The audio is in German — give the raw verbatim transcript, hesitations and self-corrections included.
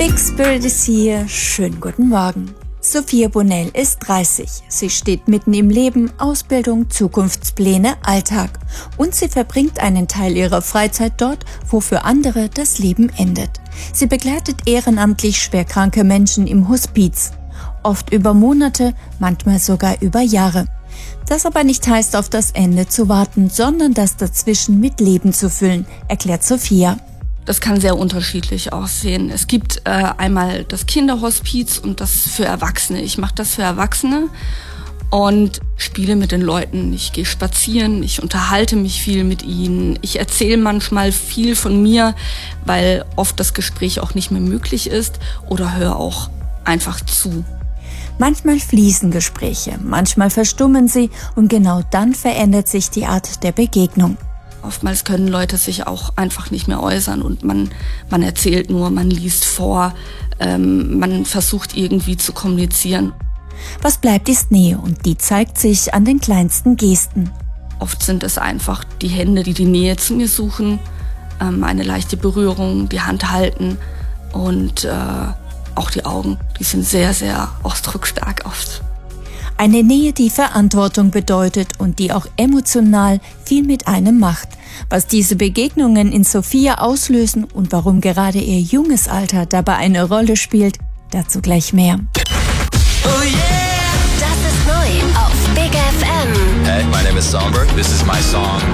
Big Spirit ist hier. Schönen guten Morgen. Sophia Bonnell ist dreißig. Sie steht mitten im Leben, Ausbildung, Zukunftspläne, Alltag. Und sie verbringt einen Teil ihrer Freizeit dort, wo für andere das Leben endet. Sie begleitet ehrenamtlich schwerkranke Menschen im Hospiz. Oft über Monate, manchmal sogar über Jahre. Das aber nicht heißt, auf das Ende zu warten, sondern das dazwischen mit Leben zu füllen, erklärt Sophia. Das kann sehr unterschiedlich aussehen. Es gibt äh, einmal das Kinderhospiz und das für Erwachsene. Ich mache das für Erwachsene und spiele mit den Leuten. Ich gehe spazieren, ich unterhalte mich viel mit ihnen. Ich erzähle manchmal viel von mir, weil oft das Gespräch auch nicht mehr möglich ist, oder höre auch einfach zu. Manchmal fließen Gespräche, manchmal verstummen sie und genau dann verändert sich die Art der Begegnung. Oftmals können Leute sich auch einfach nicht mehr äußern und man, man erzählt nur, man liest vor, ähm, man versucht irgendwie zu kommunizieren. Was bleibt, ist Nähe und die zeigt sich an den kleinsten Gesten. Oft sind es einfach die Hände, die die Nähe zu mir suchen, ähm, eine leichte Berührung, die Hand halten und äh, auch die Augen. Die sind sehr, sehr ausdrucksstark oft. Eine Nähe, die Verantwortung bedeutet und die auch emotional viel mit einem macht. Was diese Begegnungen in Sophia auslösen und warum gerade ihr junges Alter dabei eine Rolle spielt, dazu gleich mehr. Oh yeah! Das ist neu auf Big F M. Hey, my name is Somber. This is my song